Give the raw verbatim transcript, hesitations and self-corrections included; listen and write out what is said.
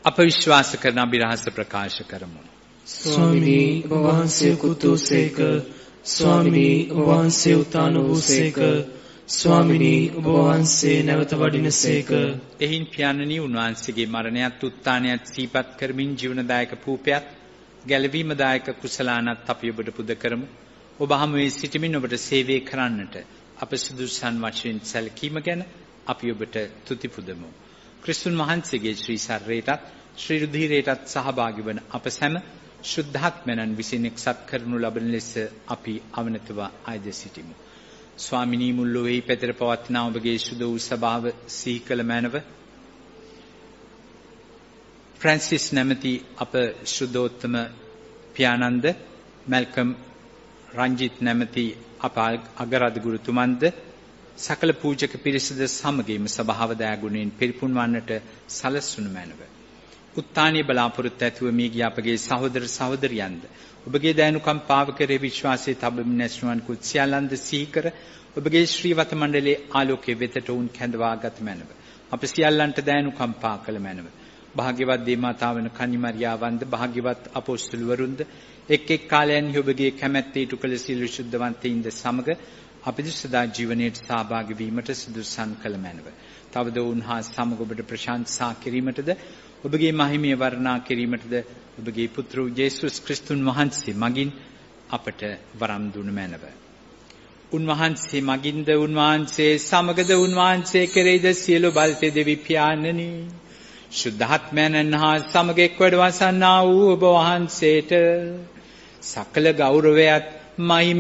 අප විශ්වාස කරන අභිරහස ප්‍රකාශ කරමු. ස්වාමිනී ඔබ වහන්සේ කුතුසේක, ස්වාමිනී ඔබ වහන්සේ උතාන වූසේක, ස්වාමිනී ඔබ වහන්සේ නැවත වඩිනසේක. එහින් පියාණනි උන්වහන්සේගේ මරණයත් උත්ථානයත් සිහිපත් කරමින් ජීවනදායක පූපයත් ගැලවීමදායක කුසලානත් අපි ඔබට පුද කරමු. ඔබ හමුවේ සිටමින් ඔබට සේවය කරන්නට අප සුදුසුසන් වශයෙන් සැලකීම ගැන අපි ඔබට තුති පුදමු. ක්‍රිස්තුන් වහන්සේගේ ශ්‍රී ශරීරයටත් ශ්‍රී රුධිරයටත් සහභාගී වන අප සැම ශුද්ධාත්මයන් විසින් එක්සත් කරනු ලබන ලෙස අපි අවනතව ආයද සිටිමු. ස්වාමිනී මුල් ලොවේහි පැතිර පවත්නා ඔබගේ සුදු වූ සභාව සිහි කළ මැනව ෆ්‍රැන්සිස් නැමැති අප ශුද්ධෝත්තම පියාණන්ද, මැල්කම් රංජිත් නැමැති අප අගරාධ ගුරුතුමන්ද, සකල පූජක පිරිසද සමගින්ම සභාව දයාගුණයෙන් පිරිපුන් වන්නට සලස්වනු මැනව. උත්ථානයේ බලාපොරොත්තු ඇතුව මිය ගිය අපගේ සහෝදර සහෝදරියන්ද ඔබගේ දයනුකම්පාව කෙරෙහි විශ්වාසයේ තබමින් නැස්නුවන් කුත් සියල්ලන්ද සිහි කර ඔබගේ ශ්‍රීවත මණ්ඩලයේ ආලෝකයේ වෙතට උන් කැඳවා ගත මැනව. අප සියල්ලන්ට දයනුකම්පා කළ මැනව. භාග්‍යවත් දේවමාතාවන කන්නිමරියාවන්ද, භාග්‍යවත් අපොස්තලවරුන්ද එක් එක් කාලයන්හි ඔබගේ කැමැත්ත ඉටු කළ සියලු ශුද්ධවන්තයින්ද සමග අපිට සදා ජීවනයේ සහභාගී වීමට සුදුසුසන් කළ මැනව. තවද උන්හා සමග ඔබට ප්‍රශංසා කිරීමටද ඔබගේ මහිමය වර්ණනා කිරීමටද ඔබගේ පුත්‍ර යේසුස් ක්‍රිස්තුන් වහන්සේ මගින් අපට වරම් දුන මැනව. උන්වහන්සේ මගින්ද, උන්වහන්සේ සමගද, උන්වහන්සේ කෙරෙහිද සියලු බල්තේ දෙවි පියාණනි ශුද්ධාත්මයන් හා සමග එක්වඩ වසන්නා වූ ඔබ වහන්සේට සකල ගෞරවයත් මහිම